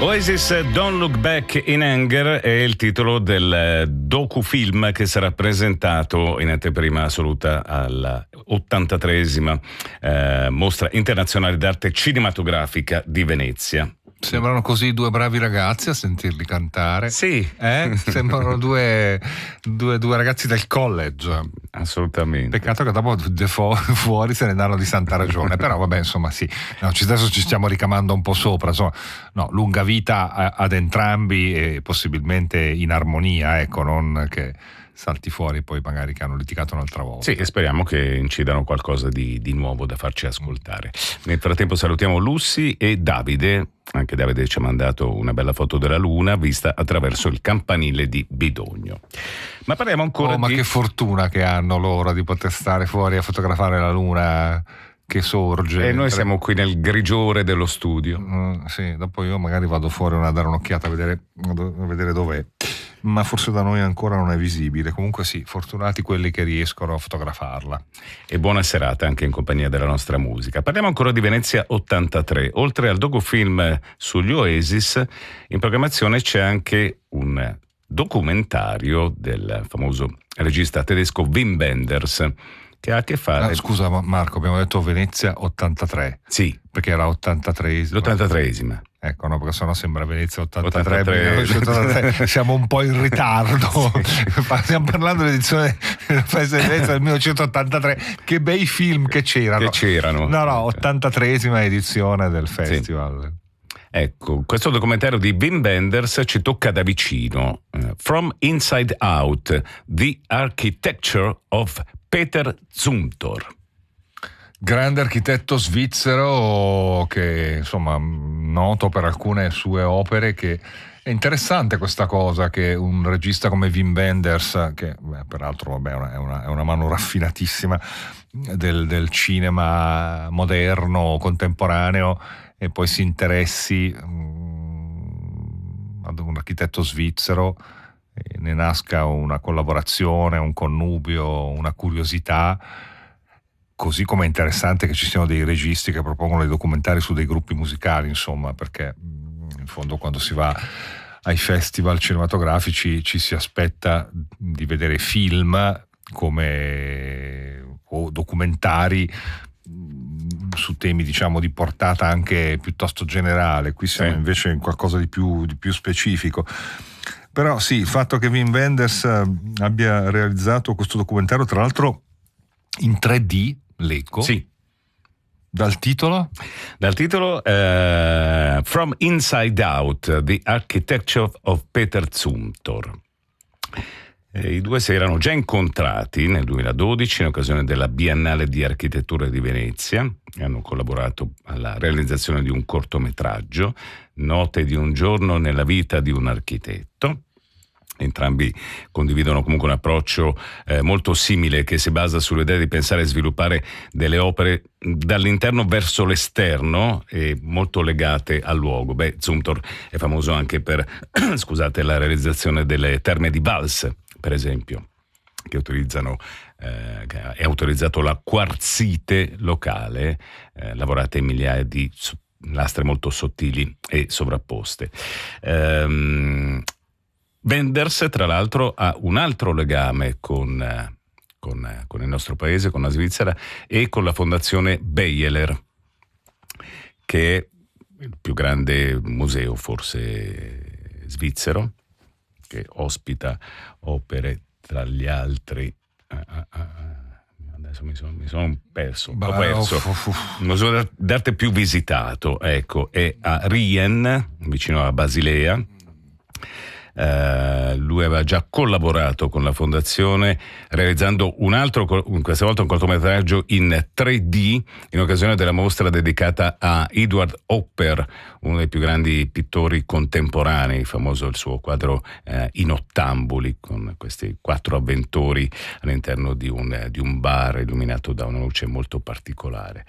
Oasis Don't Look Back in Anger è il titolo del docufilm che sarà presentato in anteprima assoluta alla 83esima Mostra Internazionale d'Arte Cinematografica di Venezia. Sembrano così due bravi ragazzi a sentirli cantare. Sì. Sembrano due ragazzi del college. Assolutamente. Peccato che dopo fuori se ne danno di santa ragione. Però vabbè, insomma, sì. No, adesso ci stiamo ricamando un po' sopra. Insomma, no, lunga vita ad entrambi e possibilmente in armonia, ecco, non che salti fuori poi magari che hanno litigato un'altra volta. Sì, e speriamo che incidano qualcosa di nuovo da farci ascoltare. Nel frattempo salutiamo Lussi e Davide. Anche Davide ci ha mandato una bella foto della luna vista attraverso il campanile di Bidogno. Ma parliamo ancora ma che fortuna che hanno loro di poter stare fuori a fotografare la luna che sorge. E noi siamo qui nel grigiore dello studio. Sì, dopo io magari vado fuori a dare un'occhiata a vedere dov'è. Ma forse da noi ancora non è visibile. Comunque sì, fortunati quelli che riescono a fotografarla. E buona serata anche in compagnia della nostra musica. Parliamo ancora di Venezia 83. Oltre al docufilm sugli Oasis, in programmazione c'è anche un documentario del famoso regista tedesco Wim Wenders, che ha a che fare... Scusa Marco, abbiamo detto Venezia 83. Sì. Perché era 83esima. L'83esima. Ecco, no, perché sennò sembra Venezia 83. Siamo un po' in ritardo. Sì. Stiamo parlando dell'edizione del Festival di Venezia del 1983. Che bei film che c'erano. No, 83esima edizione del festival. Sì. Ecco, questo documentario di Wim Wenders ci tocca da vicino. From Inside Out, The Architecture of Peter Zumthor. Grande architetto svizzero che insomma noto per alcune sue opere. Che è interessante questa cosa che un regista come Wim Wenders, che peraltro vabbè, è una mano raffinatissima del cinema moderno contemporaneo, e poi si interessi ad un architetto svizzero e ne nasca una collaborazione, un connubio, una curiosità. Così come è interessante che ci siano dei registi che propongono dei documentari su dei gruppi musicali, insomma, perché in fondo quando si va ai festival cinematografici ci si aspetta di vedere film o documentari su temi, diciamo, di portata anche piuttosto generale. Qui siamo invece in qualcosa di più specifico. Però sì, il fatto che Wim Wenders abbia realizzato questo documentario, tra l'altro in 3D, leggo. Sì. Dal titolo? From Inside Out, The Architecture of Peter Zumthor. I due si erano già incontrati nel 2012 in occasione della Biennale di Architettura di Venezia e hanno collaborato alla realizzazione di un cortometraggio, Note di un giorno nella vita di un architetto. Entrambi condividono comunque un approccio molto simile, che si basa sull'idea di pensare e sviluppare delle opere dall'interno verso l'esterno e molto legate al luogo. Zumthor è famoso anche per la realizzazione delle terme di Vals, per esempio, che è autorizzato la quarzite locale, lavorate in migliaia di lastre molto sottili e sovrapposte. Wenders, tra l'altro, ha un altro legame con il nostro paese, con la Svizzera e con la fondazione Beyeler, che è il più grande museo forse svizzero, che ospita opere tra gli altri. Adesso mi sono perso. Il museo d'arte più visitato, ecco, è a Rien, vicino a Basilea. Lui aveva già collaborato con la fondazione realizzando questa volta un cortometraggio in 3D in occasione della mostra dedicata a Eduard Hopper, uno dei più grandi pittori contemporanei, famoso il suo quadro In ottambuli, con questi 4 avventori all'interno di un bar illuminato da una luce molto particolare.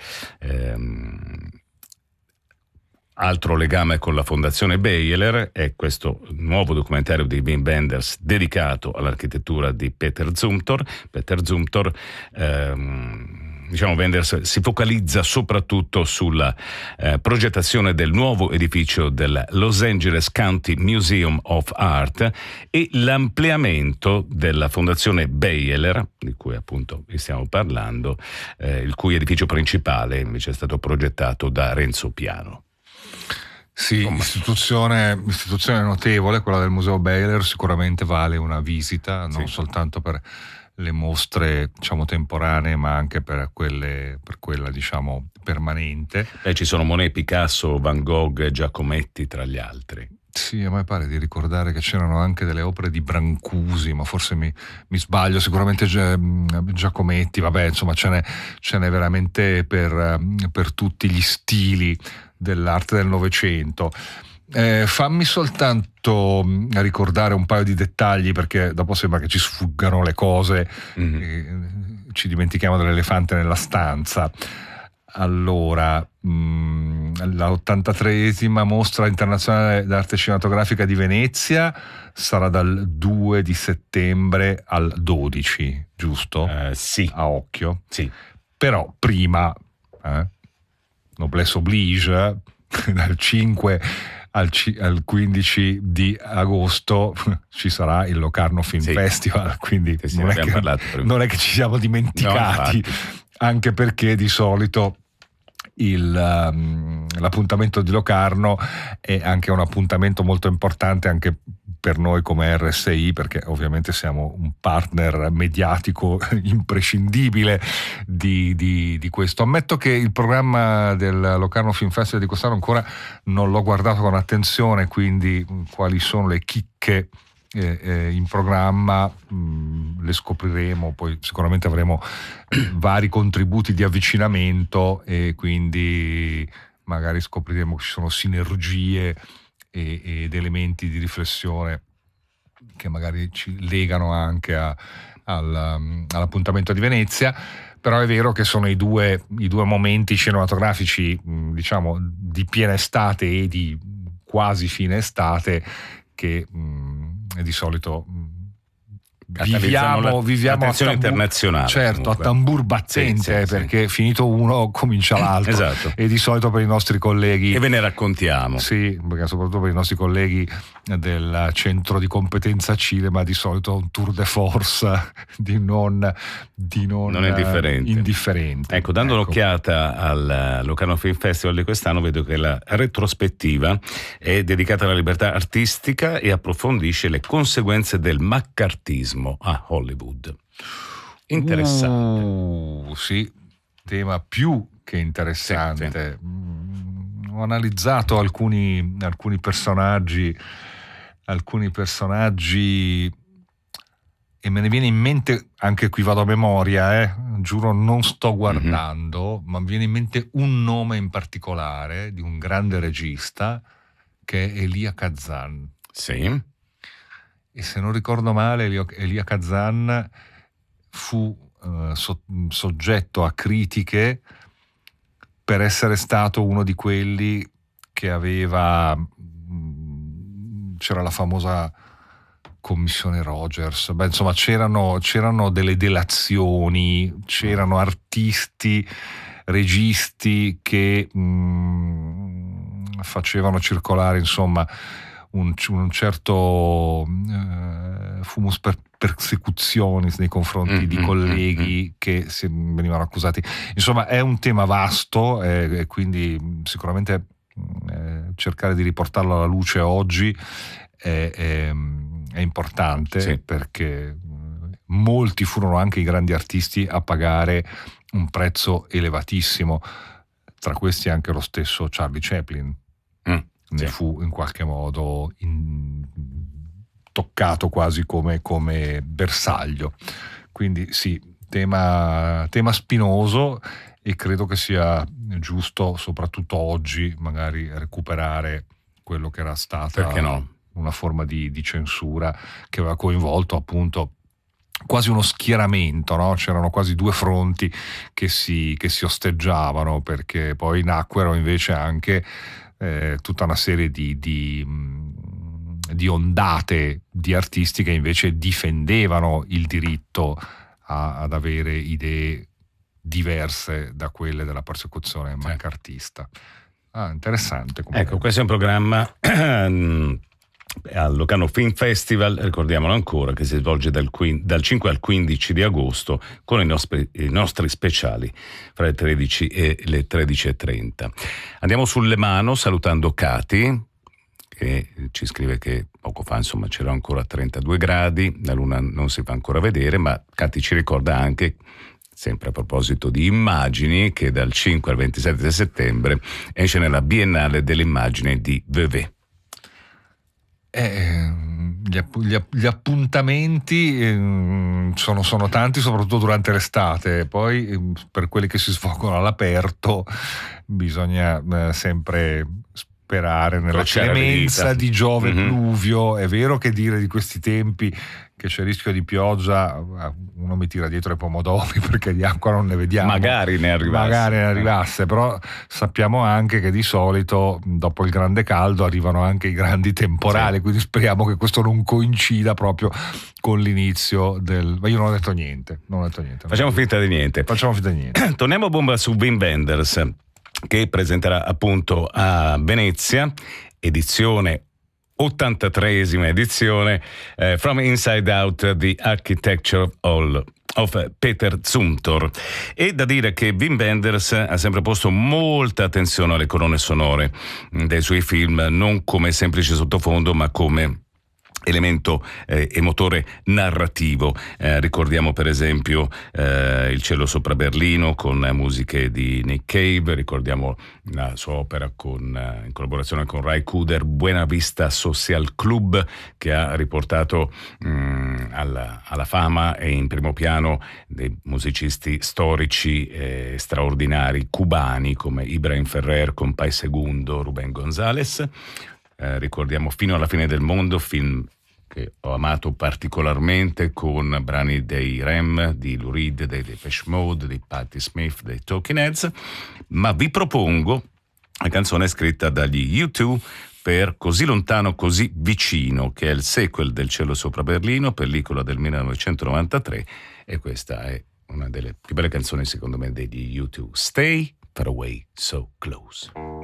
Altro legame con la fondazione Beyeler è questo nuovo documentario di Wim Wenders dedicato all'architettura di Peter Zumthor. Peter Zumthor diciamo, Wenders si focalizza soprattutto sulla progettazione del nuovo edificio del Los Angeles County Museum of Art e l'ampliamento della fondazione Baylor, di cui appunto stiamo parlando, il cui edificio principale invece è stato progettato da Renzo Piano. Sì, istituzione notevole, quella del Museo Baylor, sicuramente vale una visita, non soltanto per le mostre, diciamo, temporanee, ma anche per quella, diciamo, permanente. Ci sono Monet, Picasso, Van Gogh, Giacometti tra gli altri. Sì, a me pare di ricordare che c'erano anche delle opere di Brancusi, ma forse mi sbaglio, sicuramente Giacometti, vabbè, insomma ce n'è veramente per tutti gli stili dell'arte del Novecento. Fammi soltanto ricordare un paio di dettagli, perché dopo sembra che ci sfuggano le cose, ci dimentichiamo dell'elefante nella stanza. Allora, la 83esima mostra internazionale d'arte cinematografica di Venezia sarà dal 2 di settembre al 12, giusto? Sì. A occhio. Sì. Però prima, noblesse oblige, dal 5 al 15 di agosto ci sarà il Locarno Film Festival, quindi non è che ci siamo dimenticati, anche perché di solito l'appuntamento di Locarno è anche un appuntamento molto importante anche per noi come RSI, perché ovviamente siamo un partner mediatico imprescindibile di questo. Ammetto che il programma del Locarno Film Festival di quest'anno ancora non l'ho guardato con attenzione, quindi quali sono le chicche in programma le scopriremo, poi sicuramente avremo vari contributi di avvicinamento e quindi magari scopriremo che ci sono sinergie ed elementi di riflessione che magari ci legano anche all'appuntamento di Venezia. Però è vero che sono i due momenti cinematografici, diciamo, di piena estate e di quasi fine estate che di solito viviamo attenzione internazionale, certo, comunque, a tambur battente, perché finito uno comincia l'altro. Esatto. E di solito per i nostri colleghi, e ve ne raccontiamo, sì, perché soprattutto per i nostri colleghi del centro di competenza cinema di solito un tour de force di non indifferente. Ecco, dando un'occhiata al Locarno Film Festival di quest'anno, vedo che la retrospettiva è dedicata alla libertà artistica e approfondisce le conseguenze del maccartismo a Hollywood. Interessante. Sì, tema più che interessante. Ho analizzato alcuni personaggi e me ne viene in mente, anche qui vado a memoria, giuro non sto guardando, ma mi viene in mente un nome in particolare di un grande regista che è Elia Kazan. Sì. E se non ricordo male, Elia Kazan fu soggetto a critiche per essere stato uno di quelli che c'era la famosa commissione Rogers, insomma c'erano delle delazioni, c'erano artisti, registi che facevano circolare, insomma, un certo fumus persecutionis nei confronti di colleghi che venivano accusati. Insomma, è un tema vasto e quindi sicuramente cercare di riportarlo alla luce oggi è importante, perché molti furono anche i grandi artisti a pagare un prezzo elevatissimo, tra questi anche lo stesso Charlie Chaplin. Ne fu in qualche modo toccato quasi come bersaglio. Quindi sì, tema spinoso, e credo che sia giusto soprattutto oggi magari recuperare quello che era stata, perché no, una forma di censura che aveva coinvolto appunto quasi uno schieramento, no? C'erano quasi due fronti che si osteggiavano, perché poi nacquero invece anche tutta una serie di ondate di artisti che invece difendevano il diritto ad avere idee diverse da quelle della persecuzione maccartista. Interessante. Ecco, questo è un programma al Locarno Film Festival, ricordiamolo ancora, che si svolge dal 5 al 15 di agosto con i nostri speciali fra le 13 e le 13:30. Andiamo sulle mano salutando Cati, che ci scrive che poco fa insomma c'era ancora 32 gradi, la luna non si fa ancora vedere, ma Cati ci ricorda anche, sempre a proposito di immagini, che dal 5 al 27 settembre esce nella Biennale delle Immagini di Vevey. Gli appuntamenti sono tanti, soprattutto durante l'estate. Poi per quelli che si svolgono all'aperto bisogna sempre sperare nella clemenza di Giove pluvio. È vero che dire di questi tempi che c'è rischio di pioggia, uno mi tira dietro i pomodori perché di acqua non ne vediamo. Magari ne arrivasse, però sappiamo anche che di solito dopo il grande caldo arrivano anche i grandi temporali, quindi speriamo che questo non coincida proprio con l'inizio del... Ma io non ho detto niente. Facciamo finta di niente. Torniamo a bomba su Wim Wenders, che presenterà appunto a Venezia, edizione 83esima edizione, From Inside Out, The Architecture of Peter Zumthor. E da dire che Wim Wenders ha sempre posto molta attenzione alle colonne sonore dei suoi film, non come semplice sottofondo, ma come elemento e motore narrativo. Ricordiamo per esempio Il cielo sopra Berlino con musiche di Nick Cave, ricordiamo la sua opera in collaborazione con Ray Cooder, Buena Vista Social Club, che ha riportato alla fama e in primo piano dei musicisti storici straordinari cubani come Ibrahim Ferrer, Compay Segundo, Rubén González. Ricordiamo Fino alla fine del mondo, film che ho amato particolarmente, con brani dei Rem, di Lou Reed, dei Depeche Mode, di Patti Smith, dei Talking Heads, ma vi propongo la canzone scritta dagli U2 per Così lontano, così vicino, che è il sequel del Cielo sopra Berlino, pellicola del 1993, e questa è una delle più belle canzoni secondo me degli U2, Stay Far Away So Close.